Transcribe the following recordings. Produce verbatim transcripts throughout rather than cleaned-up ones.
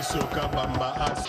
Soka Bamba As.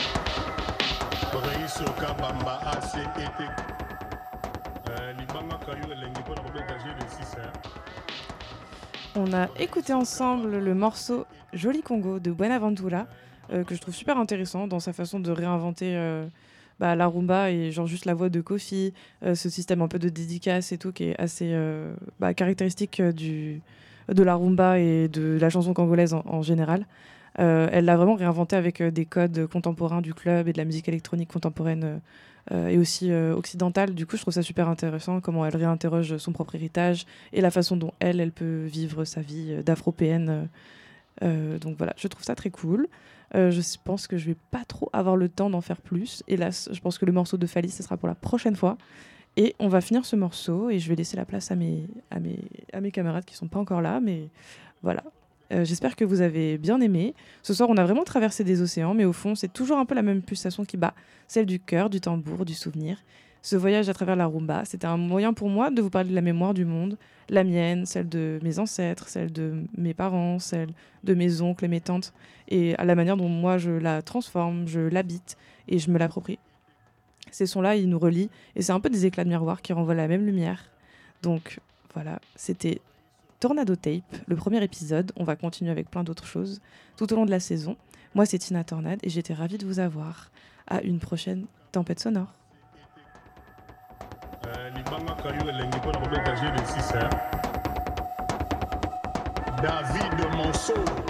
Soka Bamba As était. Libanga Kayo Lengi pour reménager le six. On a écouté ensemble le morceau Joli Congo de Buenaventura, euh, que je trouve super intéressant dans sa façon de réinventer euh, bah, la rumba et genre juste la voix de Kofi, euh, ce système un peu de dédicace et tout qui est assez euh, bah, caractéristique euh, du, de la rumba et de la chanson congolaise en, en général. Euh, elle l'a vraiment réinventé avec euh, des codes contemporains du club et de la musique électronique contemporaine euh, euh, et aussi euh, occidentale. Du coup, je trouve ça super intéressant comment elle réinterroge son propre héritage et la façon dont elle, elle peut vivre sa vie euh, d'afropéenne. Euh, donc voilà, je trouve ça très cool. Euh, je pense que je vais pas trop avoir le temps d'en faire plus. Hélas, je pense que le morceau de Fali, ce sera pour la prochaine fois. Et on va finir ce morceau et je vais laisser la place à mes, à mes, à mes camarades qui sont pas encore là. Mais voilà. Euh, j'espère que vous avez bien aimé. Ce soir, on a vraiment traversé des océans, mais au fond, c'est toujours un peu la même pulsation qui bat, celle du cœur, du tambour, du souvenir. Ce voyage à travers la rumba, c'était un moyen pour moi de vous parler de la mémoire du monde, la mienne, celle de mes ancêtres, celle de mes parents, celle de mes oncles et mes tantes, et à la manière dont moi je la transforme, je l'habite et je me l'approprie. Ces sons-là, ils nous relient, et c'est un peu des éclats de miroir qui renvoient la même lumière. Donc voilà, c'était Tornado Tape, le premier épisode. On va continuer avec plein d'autres choses tout au long de la saison. Moi, c'est Tina Tornade et j'étais ravie de vous avoir. À une prochaine tempête sonore. David Monceau.